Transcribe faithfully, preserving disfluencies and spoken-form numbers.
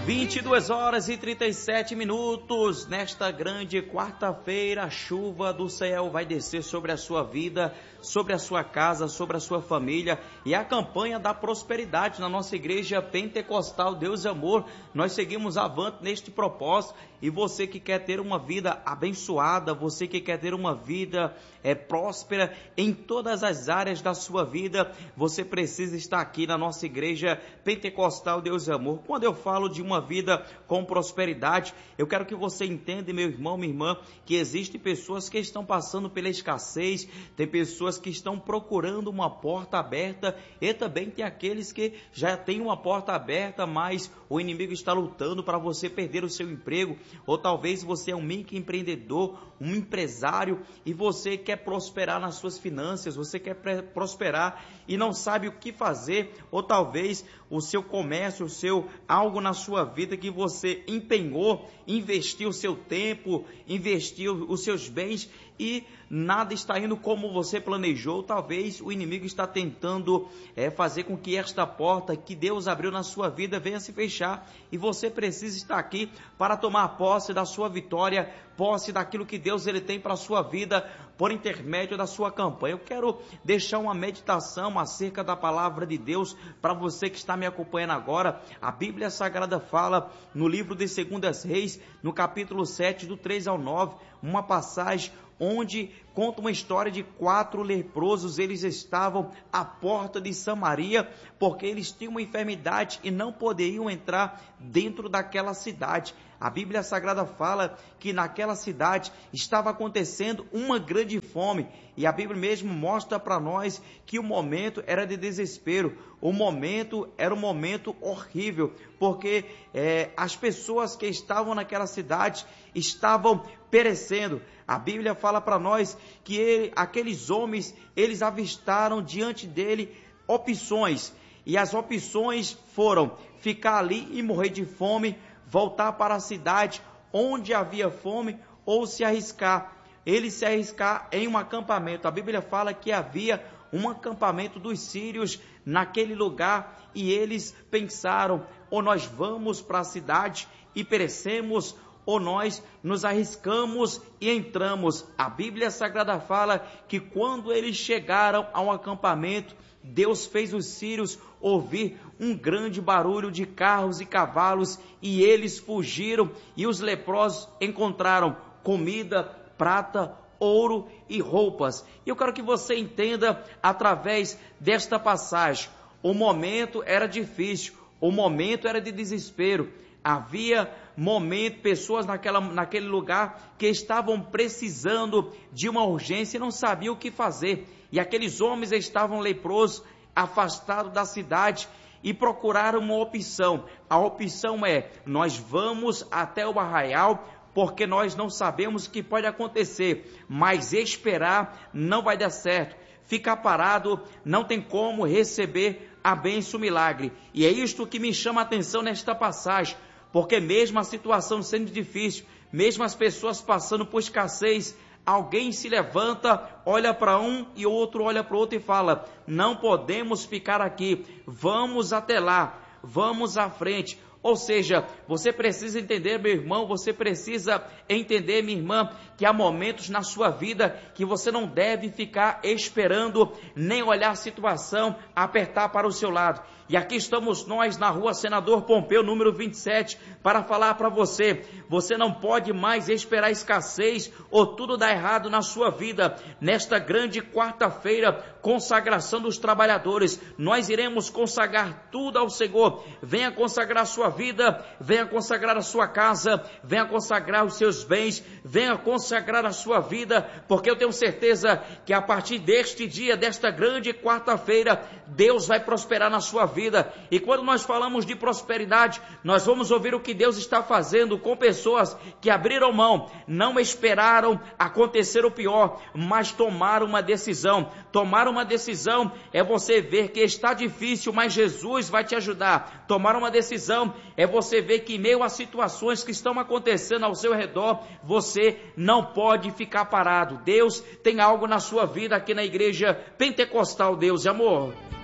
vinte e duas horas e trinta e sete minutos, nesta grande quarta-feira, a chuva do céu vai descer sobre a sua vida, sobre a sua casa, sobre a sua família, e a campanha da prosperidade na nossa igreja pentecostal Deus e Amor, nós seguimos avante neste propósito, e você que quer ter uma vida abençoada, você que quer ter uma vida é, próspera em todas as áreas da sua vida, você precisa estar aqui na nossa igreja pentecostal Deus e Amor. Quando eu falo de uma vida com prosperidade, eu quero que você entenda, meu irmão, minha irmã, que existem pessoas que estão passando pela escassez, tem pessoas que estão procurando uma porta aberta, e também tem aqueles que já têm uma porta aberta, mas o inimigo está lutando para você perder o seu emprego, ou talvez você é um microempreendedor, um empresário, e você quer prosperar nas suas finanças, você quer prosperar e não sabe o que fazer, ou talvez o seu comércio, o seu algo na sua vida que você empenhou, investiu o seu tempo, investiu os seus bens e nada está indo como você planejou. Talvez o inimigo está tentando é, fazer com que esta porta que Deus abriu na sua vida venha se fechar, e você precisa estar aqui para tomar posse da sua vitória, posse daquilo que Deus ele tem para a sua vida por intermédio da sua campanha. Eu quero deixar uma meditação acerca da palavra de Deus para você que está me acompanhando agora. A Bíblia Sagrada fala no livro de Segundas Reis, no capítulo sete, do três ao nove, uma passagem onde conta uma história de quatro leprosos. Eles estavam à porta de Samaria, porque eles tinham uma enfermidade e não poderiam entrar dentro daquela cidade. A Bíblia Sagrada fala que naquela cidade estava acontecendo uma grande fome, e a Bíblia mesmo mostra para nós que o momento era de desespero, o momento era um momento horrível, porque é, as pessoas que estavam naquela cidade estavam perecendo. A Bíblia fala para nós que ele, aqueles homens, eles avistaram diante dele opções, e as opções foram ficar ali e morrer de fome, voltar para a cidade onde havia fome, ou se arriscar, ele se arriscar em um acampamento. A Bíblia fala que havia um acampamento dos sírios naquele lugar, e eles pensaram: ou nós vamos para a cidade e perecemos, ou nós nos arriscamos e entramos. A Bíblia Sagrada fala que quando eles chegaram ao acampamento, Deus fez os sírios ouvir um grande barulho de carros e cavalos, e eles fugiram, e os leprosos encontraram comida, prata, ouro e roupas. E eu quero que você entenda através desta passagem, o momento era difícil, o momento era de desespero. Havia momento, pessoas naquela, naquele lugar que estavam precisando de uma urgência e não sabiam o que fazer. E aqueles homens estavam leprosos, afastados da cidade, e procuraram uma opção. A opção é: nós vamos até o arraial, porque nós não sabemos o que pode acontecer, mas esperar não vai dar certo. Ficar parado não tem como receber a bênção, o milagre. E é isto que me chama a atenção nesta passagem, porque mesmo a situação sendo difícil, mesmo as pessoas passando por escassez, alguém se levanta, olha para um e o outro olha para o outro e fala: não podemos ficar aqui, vamos até lá, vamos à frente. Ou seja, você precisa entender, meu irmão, você precisa entender, minha irmã, que há momentos na sua vida que você não deve ficar esperando, nem olhar a situação apertar para o seu lado. E aqui estamos nós na rua Senador Pompeu, número vinte e sete, para falar para você: você não pode mais esperar escassez ou tudo dar errado na sua vida. Nesta grande quarta-feira, consagração dos trabalhadores, nós iremos consagrar tudo ao Senhor. Venha consagrar a sua vida, venha consagrar a sua casa, venha consagrar os seus bens, venha consagrar a sua vida, porque eu tenho certeza que a partir deste dia, desta grande quarta-feira, Deus vai prosperar na sua vida. E quando nós falamos de prosperidade, nós vamos ouvir o que Deus está fazendo com pessoas que abriram mão, não esperaram acontecer o pior, mas tomaram uma decisão. Tomar uma decisão é você ver que está difícil, mas Jesus vai te ajudar. Tomar uma decisão é você ver que em meio às situações que estão acontecendo ao seu redor, você não pode ficar parado. Deus tem algo na sua vida aqui na igreja pentecostal Deus e Amor.